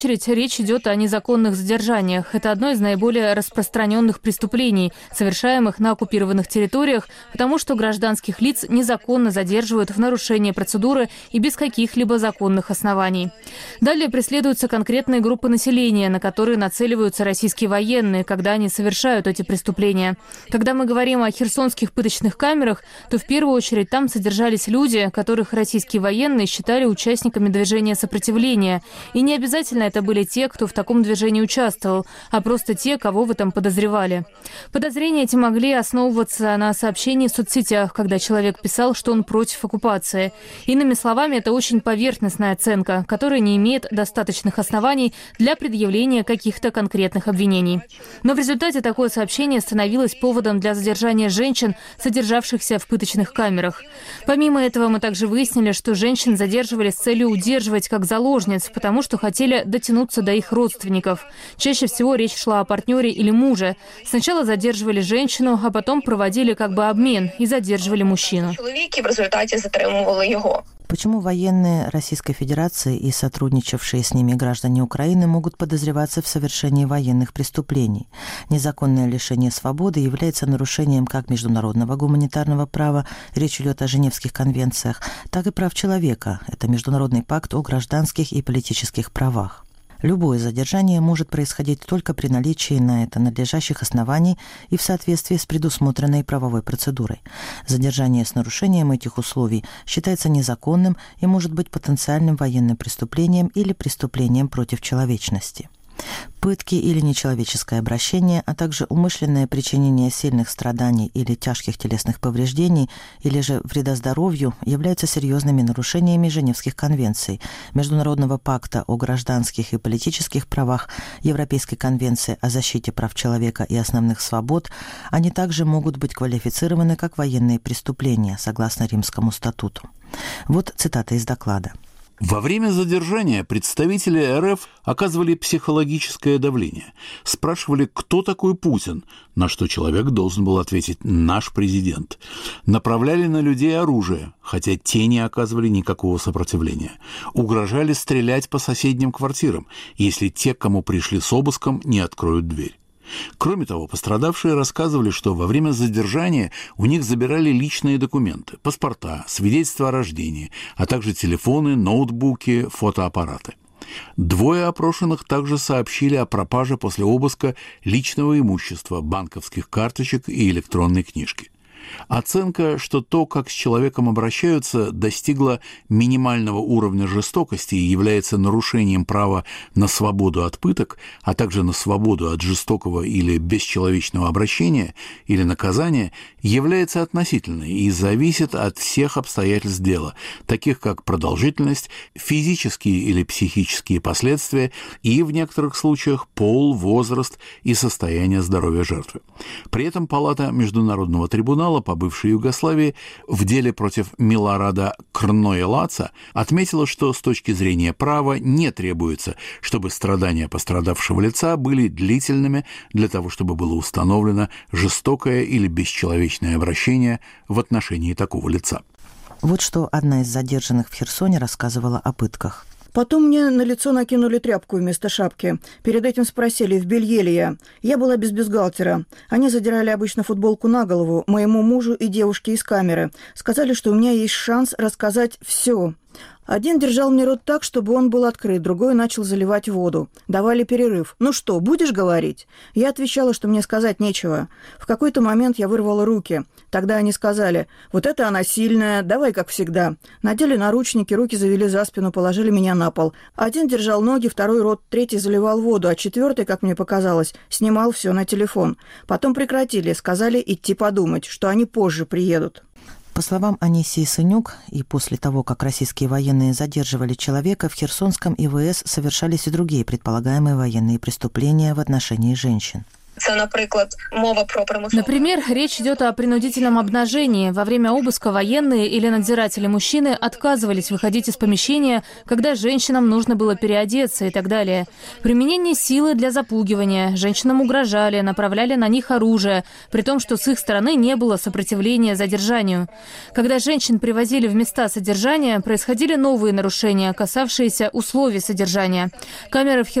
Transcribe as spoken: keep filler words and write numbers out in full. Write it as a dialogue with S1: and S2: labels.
S1: Речь идет о незаконных задержаниях. Это одно из наиболее распространенных преступлений, совершаемых на оккупированных территориях, потому что гражданских лиц незаконно задерживают в нарушении процедуры и без каких-либо законных оснований. Далее преследуются конкретные группы населения, на которые нацеливаются российские военные, когда они совершают эти преступления. Когда мы говорим о херсонских пыточных камерах, то в первую очередь там содержались люди, которых российские военные считали участниками движения сопротивления. И не обязательно это были те, кто в таком движении участвовал, а просто те, кого в этом подозревали. Подозрения эти могли основываться на сообщении в соцсетях, когда человек писал, что он против оккупации. Иными словами, это очень поверхностная оценка, которая не имеет достаточных оснований для предъявления каких-то конкретных обвинений. Но в результате такое сообщение становилось поводом для задержания женщин, содержавшихся в пыточных камерах. Помимо этого, мы также выяснили, что женщин задерживали с целью удерживать как заложниц, потому что хотели дотянуться до их родственников. Чаще всего речь шла о партнере или муже. Сначала задерживали женщину, а потом проводили как бы обмен и задерживали мужчину.
S2: Чоловіки в результате затримували его.
S3: Почему военные Российской Федерации и сотрудничавшие с ними граждане Украины могут подозреваться в совершении военных преступлений? Незаконное лишение свободы является нарушением как международного гуманитарного права, речь идет о Женевских конвенциях, так и прав человека. Это Международный пакт о гражданских и политических правах. Любое задержание может происходить только при наличии на это надлежащих оснований и в соответствии с предусмотренной правовой процедурой. Задержание с нарушением этих условий считается незаконным и может быть потенциальным военным преступлением или преступлением против человечности. Пытки или нечеловеческое обращение, а также умышленное причинение сильных страданий или тяжких телесных повреждений, или же вреда здоровью, являются серьезными нарушениями Женевских конвенций, Международного пакта о гражданских и политических правах, Европейской конвенции о защите прав человека и основных свобод. Они также могут быть квалифицированы как военные преступления, согласно Римскому статуту. Вот цитата из доклада.
S4: Во время задержания представители РФ оказывали психологическое давление. Спрашивали, кто такой Путин, на что человек должен был ответить «наш президент». Направляли на людей оружие, хотя те не оказывали никакого сопротивления. Угрожали стрелять по соседним квартирам, если те, кому пришли с обыском, не откроют дверь. Кроме того, пострадавшие рассказывали, что во время задержания у них забирали личные документы, паспорта, свидетельства о рождении, а также телефоны, ноутбуки, фотоаппараты. Двое опрошенных также сообщили о пропаже после обыска личного имущества, банковских карточек и электронной книжки. Оценка, что то, как с человеком обращаются, достигла минимального уровня жестокости и является нарушением права на свободу от пыток, а также на свободу от жестокого или бесчеловечного обращения или наказания, является относительной и зависит от всех обстоятельств дела, таких как продолжительность, физические или психические последствия и, в некоторых случаях, пол, возраст и состояние здоровья жертвы. При этом Палата Международного трибунала по бывшей Югославии в деле против Милорада Крноелаца отметила, что с точки зрения права не требуется, чтобы страдания пострадавшего лица были длительными для того, чтобы было установлено жестокое или бесчеловечное обращение в отношении такого лица.
S3: Вот что одна из задержанных в Херсоне рассказывала о пытках.
S5: Потом мне на лицо накинули тряпку вместо шапки. Перед этим спросили, в белье ли я. Я была без бюстгальтера. Они задирали обычно футболку на голову моему мужу и девушке из камеры. Сказали, что у меня есть шанс рассказать все. Один держал мне рот так, чтобы он был открыт, другой начал заливать воду. Давали перерыв. «Ну что, будешь говорить?» Я отвечала, что мне сказать нечего. В какой-то момент я вырвала руки. Тогда они сказали: «Вот это она сильная, давай как всегда». Надели наручники, руки завели за спину, положили меня на пол. Один держал ноги, второй рот, третий заливал воду, а четвертый, как мне показалось, снимал все на телефон. Потом прекратили, сказали идти подумать, что они позже приедут.
S3: По словам Анисии Сынюк, и после того, как российские военные задерживали человека, в Херсонском ИВС совершались и другие предполагаемые военные преступления в отношении женщин.
S2: Це, наприклад, мова про примусове.
S1: Например, речь идет о принудительном обнажении. Во время обыска военные или надзиратели мужчины отказывались выходить из помещения, когда женщинам нужно было переодеться и так далее. Применение силы для запугивания. Женщинам угрожали, направляли на них оружие, при том, что с их стороны не было сопротивления задержанию. Когда женщин привозили в места содержания, происходили новые нарушения, касавшиеся условий содержания. Камеры в